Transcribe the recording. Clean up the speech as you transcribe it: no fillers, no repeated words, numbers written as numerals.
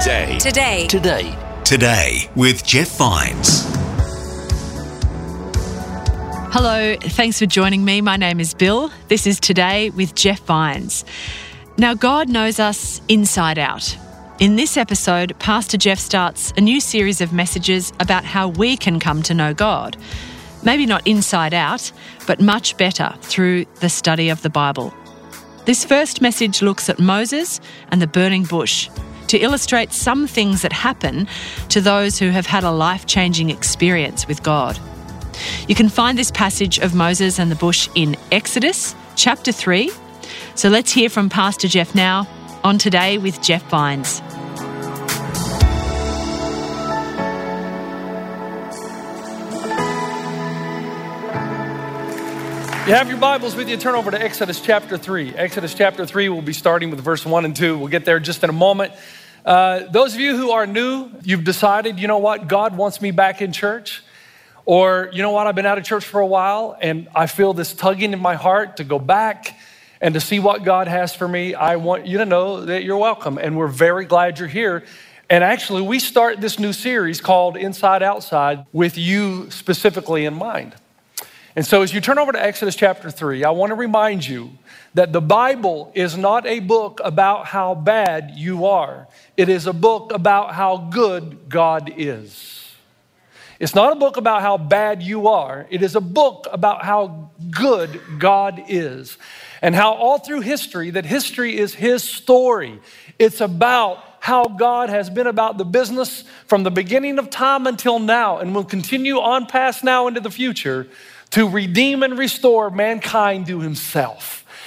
Today with Jeff Vines. Hello, thanks for joining me. My name is Bill. This is Today with Jeff Vines. Now, God knows us inside out. In this episode, Pastor Jeff starts a new series of messages about how we can come to know God. Maybe not inside out, but much better through the study of the Bible. This first message looks at Moses and the burning bush to illustrate some things that happen to those who have had a life-changing experience with God. You can find this passage of Moses and the bush in Exodus chapter 3. So let's hear from Pastor Jeff now on Today with Jeff Vines. You have your Bibles with you, turn over to Exodus chapter 3. Exodus chapter 3, we'll be starting with verse 1 and 2. We'll get there just in a moment. Those of you who are new, you've decided, you know what, God wants me back in church. Or, you know what, I've been out of church for a while and I feel this tugging in my heart to go back and to see what God has for me. I want you to know that you're welcome and we're very glad you're here. And actually, we start this new series called Inside Outside with you specifically in mind. And so as you turn over to Exodus chapter 3, I want to remind you that the Bible is not a book about how bad you are. It is a book about how good God is. It's not a book about how bad you are. It is a book about how good God is and how all through history, that history is his story. It's about how God has been about the business from the beginning of time until now and will continue on past now into the future to redeem and restore mankind to himself.